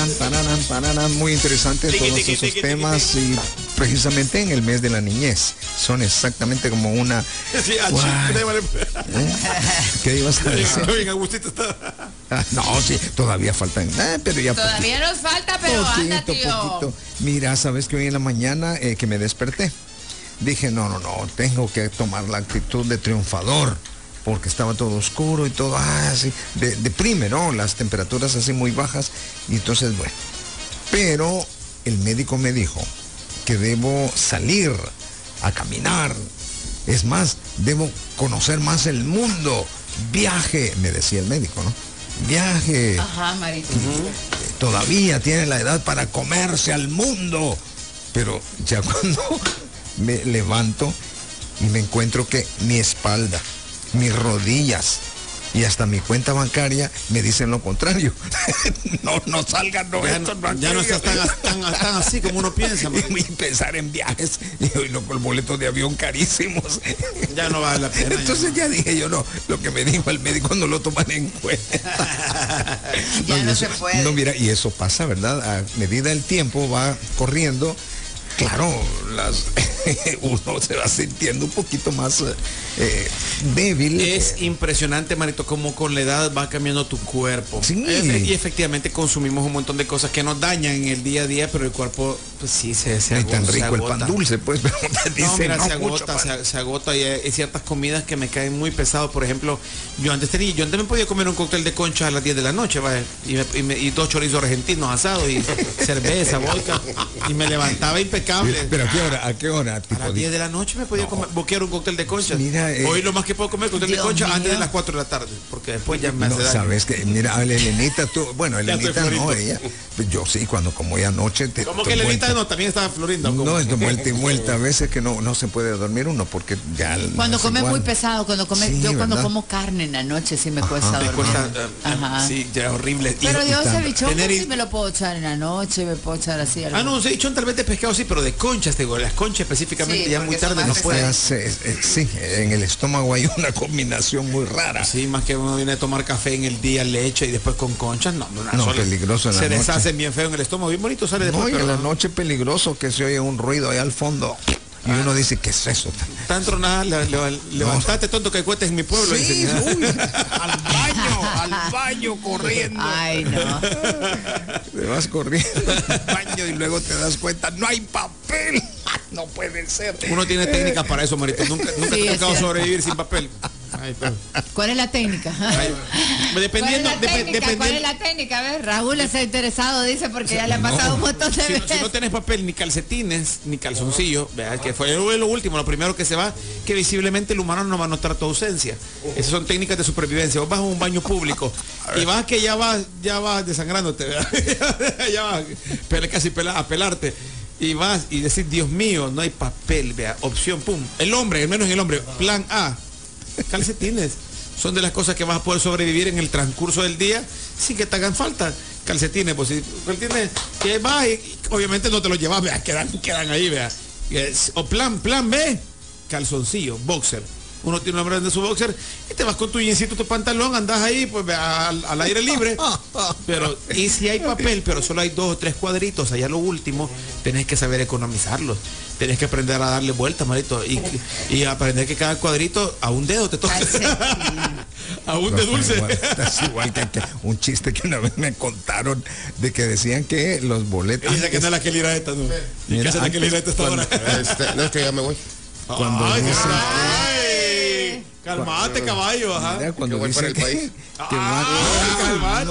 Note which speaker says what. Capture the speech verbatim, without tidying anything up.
Speaker 1: Tararán, tararán, tararán. Muy interesante todos esos temas y precisamente en el mes de la niñez. Son exactamente como una...
Speaker 2: Sí,
Speaker 1: ¿Eh? ¿Qué ibas a decir? Ah, no, sí, todavía faltan. Ah, pero ya
Speaker 3: todavía
Speaker 1: poquito,
Speaker 3: nos falta, pero
Speaker 1: poquito,
Speaker 3: anda, tío.
Speaker 1: Poquito. Mira, sabes que hoy en la mañana eh, que me desperté, dije, no, no, no, tengo que tomar la actitud de triunfador, porque estaba todo oscuro y todo así, de, deprime, ¿no? Las temperaturas así muy bajas, y entonces, bueno. Pero el médico me dijo que debo salir a caminar. Es más, debo conocer más el mundo. Viaje, me decía el médico, ¿no? Viaje.
Speaker 3: Ajá, Marito.
Speaker 1: Uh-huh. Todavía tiene la edad para comerse al mundo. Pero ya cuando me levanto y me encuentro que mi espalda, mis rodillas y hasta mi cuenta bancaria me dicen lo contrario. no, no salgan, no,
Speaker 2: ya,
Speaker 1: esto, no,
Speaker 2: ya no estás tan, tan, tan así como uno piensa.
Speaker 1: Y pensar en viajes y hoy loco, el boleto de avión carísimos.
Speaker 2: Ya no vale la pena.
Speaker 1: Entonces ya, no. ya dije yo, no, lo que me dijo el médico no lo toman en cuenta.
Speaker 3: ya
Speaker 1: no,
Speaker 3: no
Speaker 1: eso,
Speaker 3: se puede.
Speaker 1: No, mira, y eso pasa, ¿verdad? A medida el tiempo va corriendo. Claro, las, uno se va sintiendo un poquito más eh, débil.
Speaker 2: Es impresionante, Marito, cómo con la edad va cambiando tu cuerpo.
Speaker 1: Sí.
Speaker 2: Es, y efectivamente consumimos un montón de cosas que nos dañan en el día a día, pero el cuerpo, pues sí, se, se,
Speaker 1: agota, tan rico
Speaker 2: se
Speaker 1: el pan dulce, pues, pero te dicen,
Speaker 2: no, mira,
Speaker 1: no,
Speaker 2: se agota, se, se agota y hay ciertas comidas que me caen muy pesados. Por ejemplo, yo antes tenía, yo antes me podía comer un cóctel de concha a las diez de la noche, ¿vale? y, me, y, me, y dos chorizos argentinos asados y cerveza, vodka, y me levantaba impecable.
Speaker 1: ¿Pero a qué hora? ¿A qué hora?
Speaker 2: A las diez de la noche me podía no. comer, boquear un cóctel de concha.
Speaker 1: Mira, eh,
Speaker 2: hoy lo más que puedo comer cóctel
Speaker 3: Dios
Speaker 2: de concha
Speaker 3: mío.
Speaker 2: antes de las cuatro de la tarde, porque después ya me
Speaker 1: no,
Speaker 2: hace daño.
Speaker 1: Sabes que, mira, Elenita, tú, bueno, Elenita no, ella, yo sí, cuando como ya anoche te...
Speaker 2: ¿Cómo que Elenita no? También estaba florindo.
Speaker 1: No, es de vuelta y vuelta, a veces que no, no se puede dormir uno, porque ya...
Speaker 3: Cuando
Speaker 1: no
Speaker 3: come
Speaker 1: igual.
Speaker 3: muy pesado, cuando come,
Speaker 1: sí,
Speaker 3: yo
Speaker 1: ¿verdad?
Speaker 3: cuando como carne en la noche sí me
Speaker 1: Ajá.
Speaker 3: cuesta
Speaker 2: Me
Speaker 3: dormir.
Speaker 2: cuesta, uh,
Speaker 3: Ajá.
Speaker 2: Sí, ya horrible.
Speaker 3: Pero
Speaker 2: y,
Speaker 3: yo
Speaker 2: y
Speaker 3: ese bichón
Speaker 2: tener...
Speaker 3: sí me lo puedo echar en la noche, me puedo echar así. Algo.
Speaker 2: Ah, no, sí, tal vez de pescado sí, pero de conchas, te digo, las conchas específicamente
Speaker 3: sí,
Speaker 2: ya muy tarde no puede.
Speaker 1: Hace, eh, sí, en el estómago hay una combinación muy rara.
Speaker 2: Sí, más que uno viene a tomar café en el día, leche y después con conchas, no, una
Speaker 1: no,
Speaker 2: sola.
Speaker 1: Peligroso en la
Speaker 2: se
Speaker 1: noche.
Speaker 2: deshacen bien feo en el estómago, bien bonito sale después.
Speaker 1: No, y
Speaker 2: pero
Speaker 1: en la
Speaker 2: no.
Speaker 1: noche peligroso que se oye un ruido ahí al fondo. Y
Speaker 2: ah.
Speaker 1: uno dice, ¿qué es eso?
Speaker 2: Tan tronada, le, le, levantate tonto que cuentes en mi pueblo.
Speaker 1: Sí,
Speaker 2: dice,
Speaker 1: uy, al baño, al baño corriendo.
Speaker 3: Ay, no.
Speaker 1: Te vas corriendo al baño y luego te das cuenta, no hay papel. No puede ser.
Speaker 2: Uno tiene técnicas para eso, Marito. Nunca, nunca
Speaker 3: Sí,
Speaker 2: te ha tocado
Speaker 3: cierto.
Speaker 2: sobrevivir sin papel. Ay,
Speaker 3: ¿Cuál es la técnica?
Speaker 2: ay, dependiendo,
Speaker 3: ¿Cuál es la
Speaker 2: dep-
Speaker 3: técnica?
Speaker 2: dependiendo.
Speaker 3: ¿Cuál es la técnica? A ver, Raúl está interesado, dice, porque ya le ha pasado
Speaker 1: no.
Speaker 3: un montón de
Speaker 2: Si,
Speaker 3: veces.
Speaker 2: si no tenés papel, ni calcetines, ni calzoncillo, ¿verdad? Que fue lo último, lo primero que se va, que visiblemente el humano no va a notar tu ausencia. Esas son técnicas de supervivencia. Vos vas a un baño público y vas que ya vas, ya vas desangrándote, ¿verdad? Ya vas pero casi pela, a pelarte. Y vas y decís, Dios mío, no hay papel, vea, opción, pum. El hombre, al menos el hombre, plan A, calcetines. Son de las cosas que vas a poder sobrevivir en el transcurso del día sin que te hagan falta. Calcetines, pues si calcetines que vas y, y obviamente no te los llevas, vea, quedan, quedan ahí, vea. O plan, plan B, calzoncillo, boxer. Uno tiene una branda de su boxer y te vas con tu jeansito, tu pantalón, andas ahí pues al, al aire libre. Pero, y si hay papel, pero solo hay dos o tres cuadritos, allá lo último, tenés que saber economizarlos. Tenés que aprender a darle vuelta, Marito, y, y aprender que cada cuadrito a un dedo te toca. A un de dulce.
Speaker 1: Igual, es igual que, que un chiste que una vez me contaron de que decían que los boletos.
Speaker 2: Y dice que no es la que lira esta, no. ¿Y
Speaker 1: Mira,
Speaker 2: qué es la que lira esta hasta ahora?
Speaker 4: Este, no, es que ya me voy.
Speaker 1: Cuando
Speaker 2: Ay,
Speaker 1: dicen,
Speaker 2: ay, calmate, caballo, ajá.
Speaker 1: mira, cuando
Speaker 4: Que voy para
Speaker 1: dicen
Speaker 4: el
Speaker 1: que,
Speaker 4: país.
Speaker 1: que
Speaker 2: Ah,
Speaker 1: va-
Speaker 2: calmate.